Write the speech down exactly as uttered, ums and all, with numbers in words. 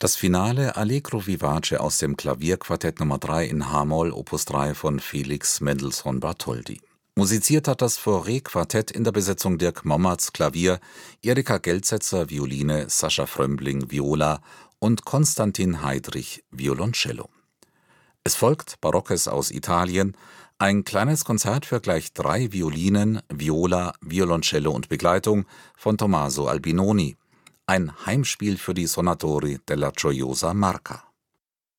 Das Finale Allegro vivace aus dem Klavierquartett Nummer drei in h-Moll Opus drei von Felix Mendelssohn Bartholdy. Musiziert hat das Fauré-Quartett in der Besetzung Dirk Mommertz Klavier, Erika Geltsetzer Violine, Sascha Frömbling Viola und Konstantin Heidrich Violoncello. Es folgt Barockes aus Italien, ein kleines Konzert für gleich drei Violinen, Viola, Violoncello und Begleitung von Tommaso Albinoni. Ein Heimspiel für die Sonatori della Gioiosa Marca.